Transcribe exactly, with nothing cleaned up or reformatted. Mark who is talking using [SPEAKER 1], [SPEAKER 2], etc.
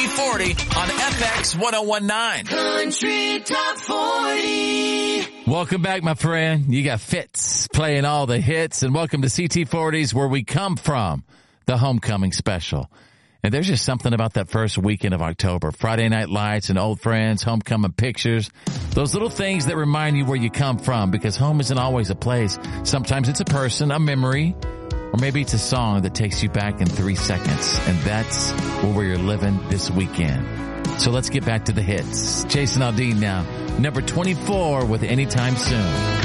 [SPEAKER 1] forty on F X ten nineteen.
[SPEAKER 2] Country Top forty.
[SPEAKER 3] Welcome back, my friend. You got Fitz playing all the hits, and welcome to C T forty's Where We Come From, the homecoming special. And there's just something about that first weekend of October. Friday Night Lights and old friends, homecoming pictures. Those little things that remind you where you come from, because home isn't always a place. Sometimes it's a person, a memory, or maybe it's a song that takes you back in three seconds. And that's where we're living this weekend. So let's get back to the hits. Jason Aldean now, number twenty-four with Anytime Soon.